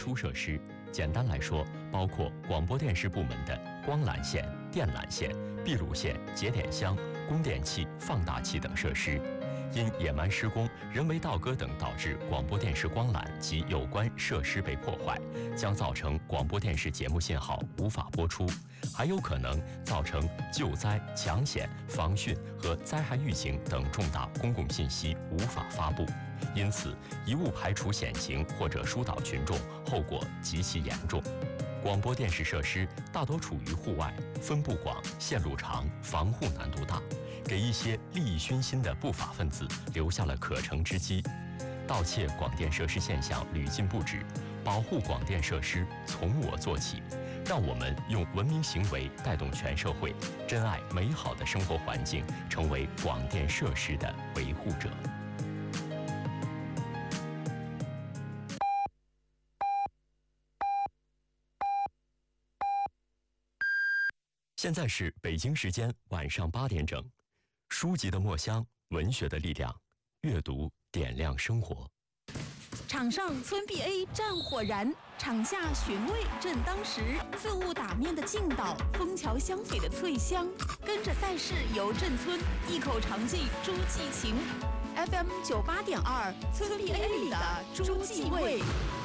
输设施。简单来说，包括广播电视部门的光缆线、电缆线、闭路线、节点箱、供电器、放大器等设施。因野蛮施工、人为倒戈等导致广播电视光缆及有关设施被破坏，将造成广播电视节目信号无法播出，还有可能造成救灾、抢险、防汛和灾害预警等重大公共信息无法发布。因此，贻误排除险情或者疏导群众，后果极其严重。广播电视设施大多处于户外，分布广、线路长、防护难度大，给一些利益熏心的不法分子留下了可乘之机。盗窃广电设施现象屡禁不止，保护广电设施从我做起，让我们用文明行为带动全社会，珍爱美好的生活环境，成为广电设施的维护者。现在是北京时间晚上8点整，书籍的墨香，文学的力量，阅读点亮生活。 场上村 BA 战火燃，场下寻味正当时。自误打面的劲道，枫桥香榧的脆香，跟着赛事游镇村，一口尝尽诸暨情。FM 98.2，村 BA 里的诸暨味。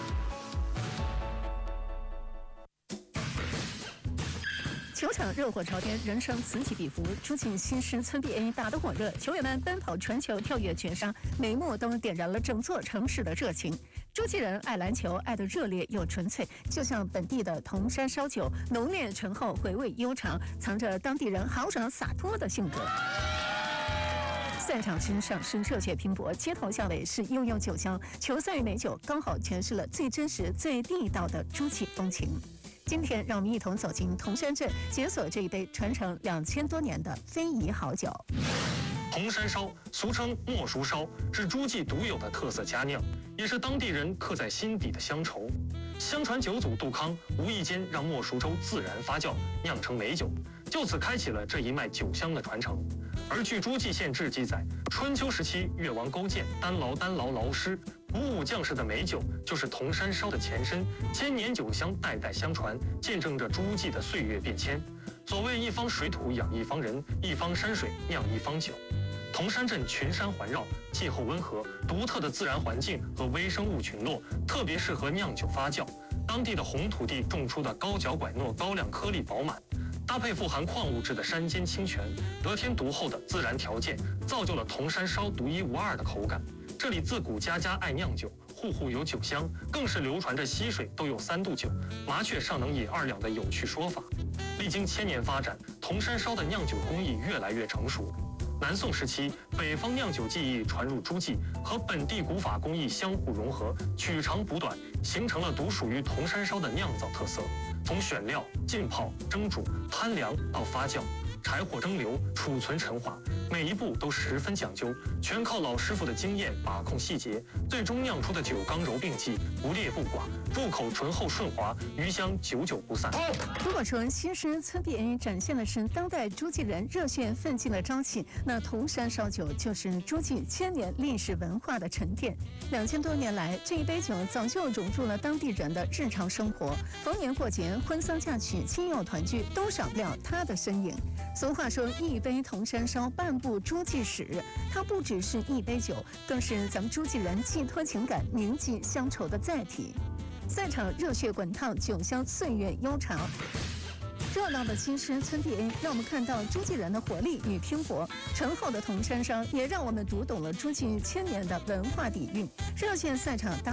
球场热火朝天，人生此起彼伏。诸暨新师村 BA 打得火热，球员们奔跑传球、跳跃绝杀，每一幕都点燃了整座城市的热情。诸暨人爱篮球，爱得热烈又纯粹，就像本地的铜山烧酒，浓烈醇厚，回味悠长，藏着当地人豪爽洒脱的性格。赛场之上是热血拼搏，街头巷尾是悠悠酒香，球赛与美酒刚好诠释了最真实、最地道的诸暨风情。今天，让我们一同走进铜山镇，解锁这一杯传承2000多年的非遗好酒。 铜山烧，俗称莫叔烧，是诸暨独有的特色佳酿，也是当地人刻在心底的乡愁。相传九祖杜康无意间让莫叔粥自然发酵，酿成美酒，就此开启了这一脉酒香的传承。而据诸暨县志记载，春秋时期越王勾践单劳劳师，鼓舞将士的美酒就是铜山烧的前身，千年酒香代代相传，见证着诸暨的岁月变迁。所谓一方水土养一方人，一方山水酿一方酒。铜山镇群山环绕，气候温和，独特的自然环境和微生物群落特别适合酿酒发酵。当地的红土地种出的高脚拐糯高粱颗粒饱满，搭配富含矿物质的山间清泉，得天独厚的自然条件，造就了铜山烧独一无二的口感。这里自古家家爱酿酒，户户有酒香，更是流传着溪水都有3度酒，麻雀尚能饮2两的有趣说法。历经1000年发展，铜山烧的酿酒工艺越来越成熟。南宋时期，北方酿酒技艺传入诸暨，和本地古法工艺相互融合，取长补短，形成了独属于铜山烧的酿造特色。从选料、浸泡、蒸煮、摊凉到发酵，柴火蒸馏、储存陈化，每一步都十分讲究，全靠老师傅的经验把控细节，最终酿出的酒刚柔并济，不烈不寡，入口醇厚顺滑，余香久久不散。 如果说新师村 BA 展现的是当代诸暨人热血奋进的朝气，那铜山烧酒就是诸暨1000年历史文化的沉淀。2000多年来，这一杯酒早就融入了当地人的日常生活，逢年过节、婚丧嫁娶、亲友团聚，都少不了它的身影。俗话说，一杯铜山烧，半部诸暨史。它不只是一杯酒，更是咱们诸暨人寄托情感、铭记乡愁的载体。赛场热血滚烫，酒香岁月悠长。热闹的新师村 BA 让我们看到诸暨人的活力与拼搏，醇厚的铜山烧也让我们读懂了诸暨1000年的文化底蕴。热血赛场